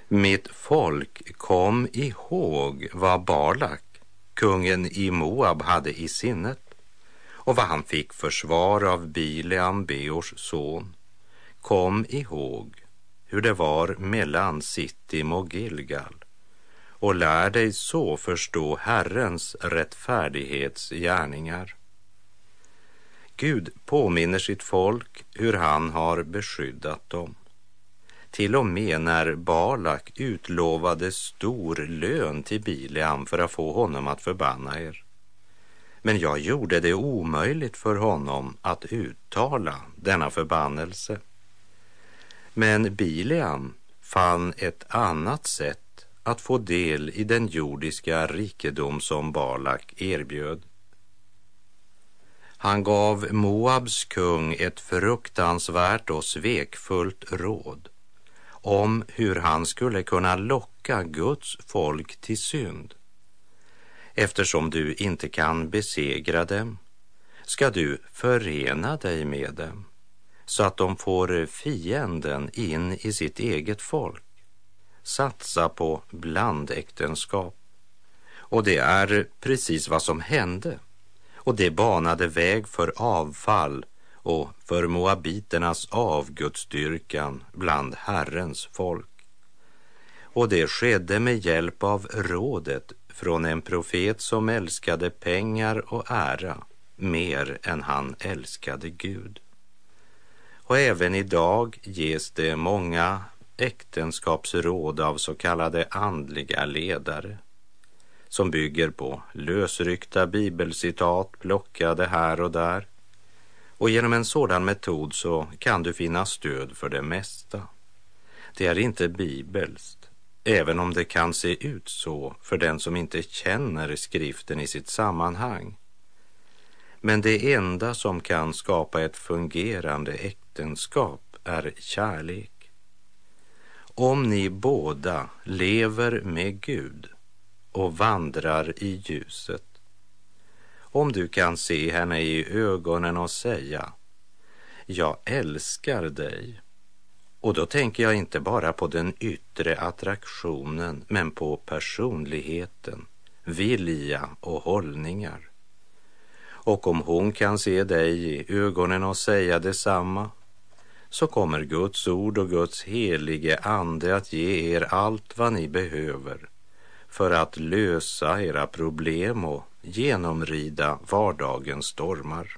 Mitt folk, kom ihåg vad Balak, kungen i Moab, hade i sinnet och vad han fick försvar av Bileam, Beors son. Kom ihåg hur det var mellan Sittim och Gilgal och lär dig så förstå Herrens rättfärdighetsgärningar. Gud påminner sitt folk hur han har beskyddat dem. Till och med när Balak utlovade stor lön till Bileam för att få honom att förbanna er. Men jag gjorde det omöjligt för honom att uttala denna förbannelse. Men Bileam fann ett annat sätt att få del i den jordiska rikedom som Balak erbjöd. Han gav Moabs kung ett fruktansvärt och svekfullt råd om hur han skulle kunna locka Guds folk till synd. Eftersom du inte kan besegra dem ska du förena dig med dem så att de får fienden in i sitt eget folk. Satsa på blandäktenskap. Och det är precis vad som hände. Och det banade väg för avfall och för moabiternas avgudsdyrkan bland Herrens folk. Och det skedde med hjälp av rådet från en profet som älskade pengar och ära mer än han älskade Gud. Och även idag ges det många äktenskapsråd av så kallade andliga ledare som bygger på lösryckta bibelcitat plockade här och där. Och genom en sådan metod så kan du finna stöd för det mesta. Det är inte bibelskt, även om det kan se ut så för den som inte känner skriften i sitt sammanhang. Men det enda som kan skapa ett fungerande äktenskap är kärlek. Om ni båda lever med Gud och vandrar i ljuset, om du kan se henne i ögonen och säga: jag älskar dig. Och då tänker jag inte bara på den yttre attraktionen, men på personligheten, vilja och hållningar. Och om hon kan se dig i ögonen och säga detsamma, så kommer Guds ord och Guds helige ande att ge er allt vad ni behöver för att lösa era problem och genomrida vardagens stormar.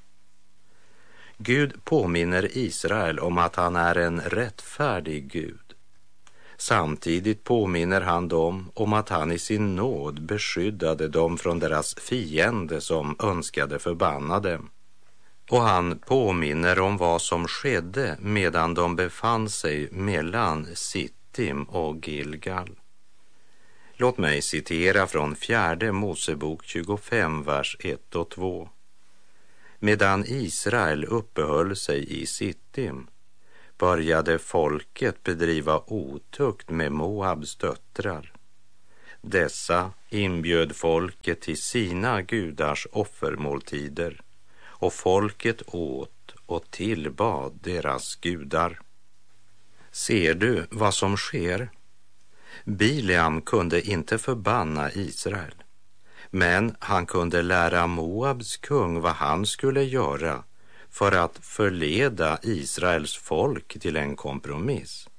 Gud påminner Israel om att han är en rättfärdig Gud. Samtidigt påminner han dem om att han i sin nåd beskyddade dem från deras fiende som önskade förbanna dem. Och han påminner om vad som skedde medan de befann sig mellan Sittim och Gilgal. Låt mig citera från 4 Mosebok 25, vers 1 och 2. Medan Israel uppehöll sig i Sittim började folket bedriva otukt med Moabs döttrar. Dessa inbjöd folket till sina gudars offermåltider, och folket åt och tillbad deras gudar. Ser du vad som sker? Bileam kunde inte förbanna Israel, men han kunde lära Moabs kung vad han skulle göra för att förleda Israels folk till en kompromiss.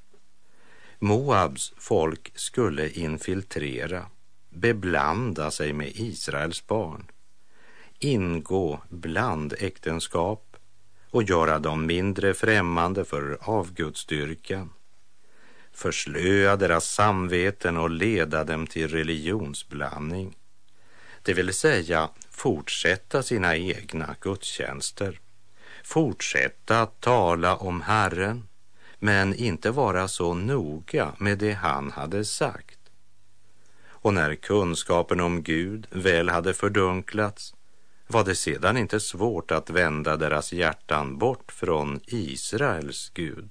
Moabs folk skulle infiltrera, beblanda sig med Israels barn, ingå blandäktenskap och göra dem mindre främmande för avgudsdyrkan, förslöa deras samveten och leda dem till religionsblandning, det vill säga fortsätta sina egna gudstjänster, fortsätta att tala om Herren, men inte vara så noga med det han hade sagt. Och när kunskapen om Gud väl hade fördunklats, var det sedan inte svårt att vända deras hjärtan bort från Israels Gud.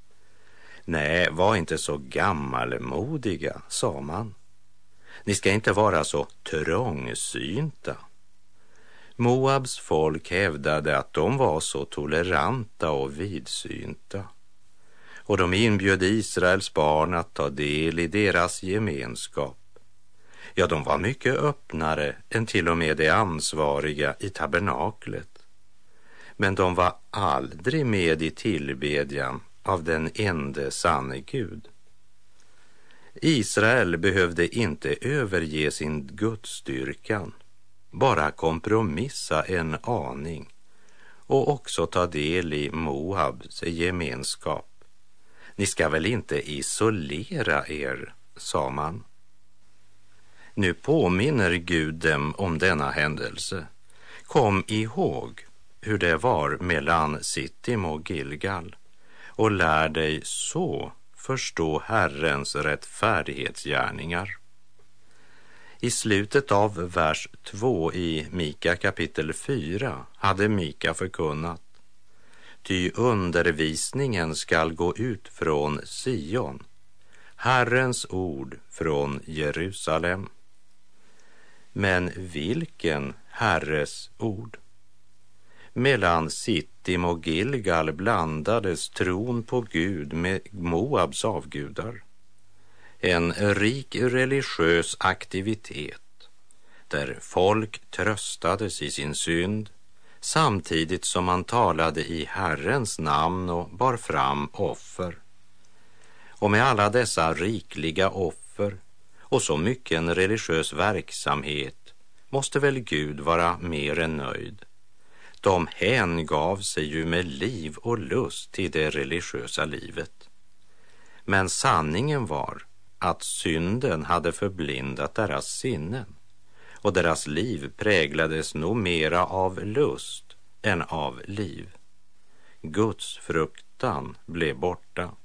Nej, var inte så gammalmodiga, sa man. Ni ska inte vara så trångsynta. Moabs folk hävdade att de var så toleranta och vidsynta. och de inbjöd Israels barn att ta del i deras gemenskap. Ja, de var mycket öppnare än till och med de ansvariga i tabernaklet. Men de var aldrig med i tillbedjan av den ende sanne Gud. Israel behövde inte överge sin gudsstyrkan, bara kompromissa en aning och också ta del i Moabs gemenskap. Ni ska väl inte isolera er, sa man. Nu påminner Gud dem om denna händelse. Kom ihåg hur det var mellan Sittim och Gilgal och lär dig så förstå Herrens rättfärdighetsgärningar. I slutet av vers 2 i Mika kapitel 4 hade Mika förkunnat: ty undervisningen skall gå ut från Sion, Herrens ord från Jerusalem. Men vilken Herres ord? Mellan Sittim och Gilgal blandades tron på Gud med Moabs avgudar. En rik religiös aktivitet där folk tröstades i sin synd samtidigt som man talade i Herrens namn och bar fram offer. Och med alla dessa rikliga offer och så mycket en religiös verksamhet måste väl Gud vara mer än nöjd. De hängav sig ju med liv och lust till det religiösa livet. Men sanningen var att synden hade förblindat deras sinnen och deras liv präglades nog mera av lust än av liv. Guds fruktan blev borta.